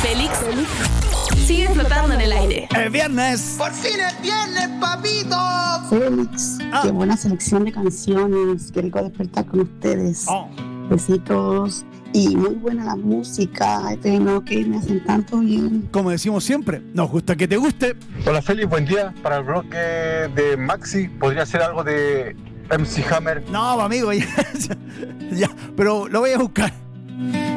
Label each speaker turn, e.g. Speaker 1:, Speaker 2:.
Speaker 1: Félix sigue flotando en el aire.
Speaker 2: El viernes.
Speaker 3: ¡Por fin es viernes, papito!
Speaker 4: Félix, qué buena selección de canciones. Qué rico despertar con ustedes. Besitos. Y muy buena la música. Que me hacen tanto bien.
Speaker 2: Como decimos siempre, nos gusta que te guste.
Speaker 5: Hola Félix, buen día. Para el bloque de Maxi, ¿podría ser algo de MC Hammer?
Speaker 2: No, amigo, ya, pero lo voy a buscar.